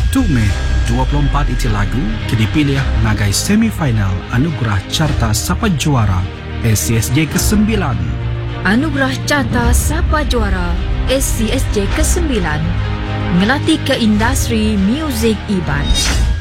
1 Mei 24 iti lagu dipilih nagai semifinal Anugerah Carta Sapa Juara SCSJ ke-9. Anugerah Carta Sapa Juara SCSJ ke-9 ngelatih ke industri muzik Iban.